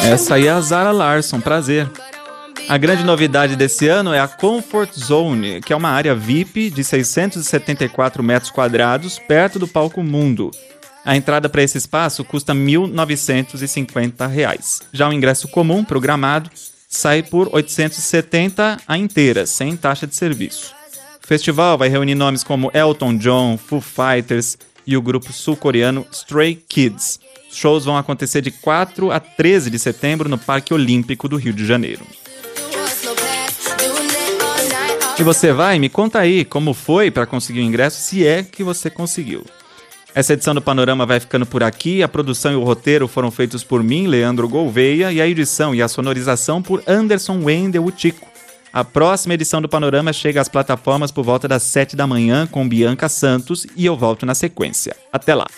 Essa aí é a Zara Larsson, prazer. A grande novidade desse ano é a Comfort Zone, que é uma área VIP de 674 metros quadrados, perto do Palco Mundo. A entrada para esse espaço custa R$ 1.950. Já o ingresso comum, programado, sai por R$ 870 a inteira, sem taxa de serviço. O festival vai reunir nomes como Elton John, Foo Fighters e o grupo sul-coreano Stray Kids. Os shows vão acontecer de 4 a 13 de setembro no Parque Olímpico do Rio de Janeiro. E você vai? Me conta aí como foi para conseguir o ingresso, se é que você conseguiu. Essa edição do Panorama vai ficando por aqui. A produção e o roteiro foram feitos por mim, Leandro Gouveia, e a edição e a sonorização por Anderson Wendel Utico. A próxima edição do Panorama chega às plataformas por volta das 7 da manhã com Bianca Santos e eu volto na sequência. Até lá!